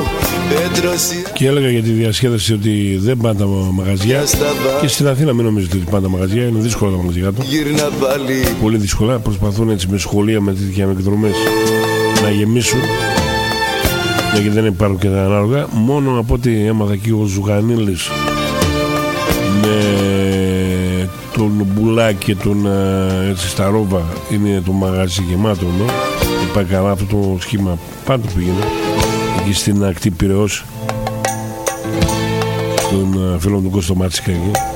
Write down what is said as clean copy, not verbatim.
Και έλεγα για τη διασκέδαση ότι δεν πάνε τα μαγαζιά. Και στην Αθήνα μην νομίζετε ότι πάνε τα μαγαζιά. Είναι δύσκολα τα μαγαζιά του. Πολύ δύσκολα. Προσπαθούν έτσι με σχολεία, με τέτοια εκδρομές να γεμίσουν. Γιατί δεν υπάρχουν και τα ανάλογα. Μόνο από ό,τι έμαθα και ο Ζουγανίλης με τον Μπουλάκη και τον έτσι στα Ρόβα είναι το μαγαζί γεμάτο εδώ. Πάει καλά αυτό το σχήμα, πάντα πήγαινε εκεί στην ακτή Πειραιώς, στον φίλο του Κώστο Ματσίκα εκεί.